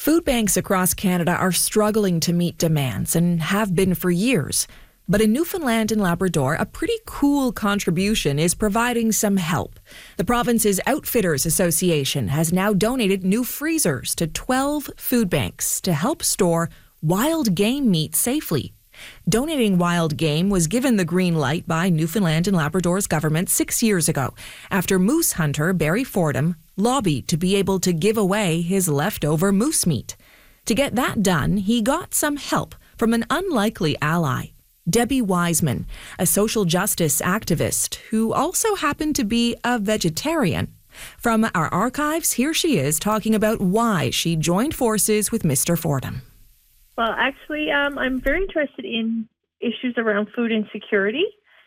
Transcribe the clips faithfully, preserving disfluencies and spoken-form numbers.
Food banks across Canada are struggling to meet demands and have been for years. But in Newfoundland and Labrador, a pretty cool contribution is providing some help. The province's Outfitters Association has now donated new freezers to twelve food banks to help store wild game meat safely. Donating wild game was given the green light by Newfoundland and Labrador's government six years ago after moose hunter Barry Fordham lobbied to be able to give away his leftover moose meat. To get that done, he got some help from an unlikely ally, Debbie Wiseman, a social justice activist who also happened to be a vegetarian. From our archives, here she is talking about why she joined forces with Mister Fordham. Well, actually, um, I'm very interested in issues around food insecurity,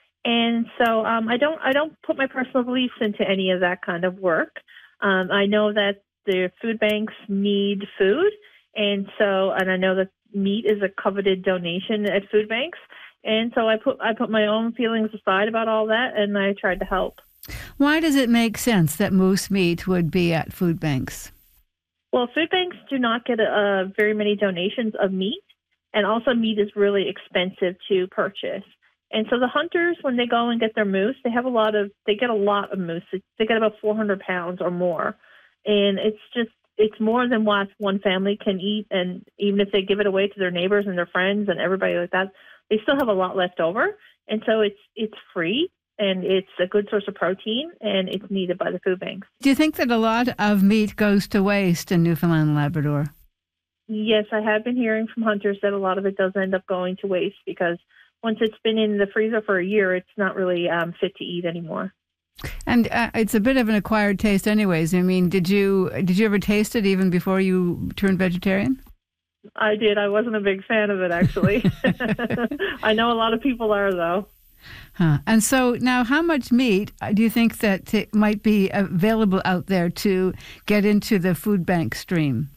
and so um, I don't I don't put my personal beliefs into any of that kind of work. Um, I know that the food banks need food, and so and I know that meat is a coveted donation at food banks, and so I put I put my own feelings aside about all that, and I tried to help. Why does it make sense that moose meat would be at food banks? Well, food banks do not get uh, very many donations of meat, and also meat is really expensive to purchase. And so the hunters, when they go and get their moose, they have a lot of, they get a lot of moose. They get about four hundred pounds or more. And it's just, it's more than what one family can eat. And even if they give it away to their neighbors and their friends and everybody like that, they still have a lot left over. And so it's it's free. And it's a good source of protein, and it's needed by the food banks. Do you think that a lot of meat goes to waste in Newfoundland and Labrador? Yes, I have been hearing from hunters that a lot of it does end up going to waste because once it's been in the freezer for a year, it's not really um, fit to eat anymore. And uh, it's a bit of an acquired taste anyways. I mean, did you did you ever taste it even before you turned vegetarian? I did. I wasn't a big fan of it, actually. I know a lot of people are, though. Huh. And so now, how much meat do you think that it might be available out there to get into the food bank stream?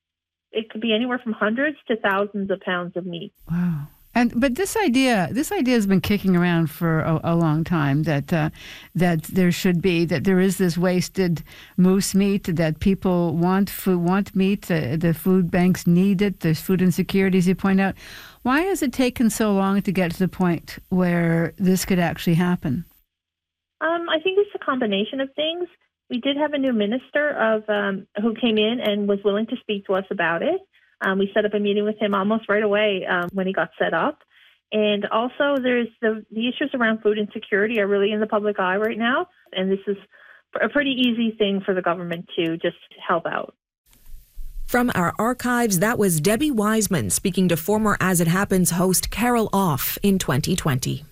It could be anywhere from hundreds to thousands of pounds of meat. Wow. And but this idea, this idea has been kicking around for a, a long time. That uh, that there should be that there is this wasted moose meat that people want food, want meat. Uh, the food banks need it. There's food insecurities, you point out. Why has it taken so long to get to the point where this could actually happen? Um, I think it's a combination of things. We did have a new minister of um, who came in and was willing to speak to us about it. Um, we set up a meeting with him almost right away um, when he got set up. And also there's the, the issues around food insecurity are really in the public eye right now. And this is a pretty easy thing for the government to just help out. From our archives, that was Debbie Wiseman speaking to former As It Happens host Carol Off in twenty twenty.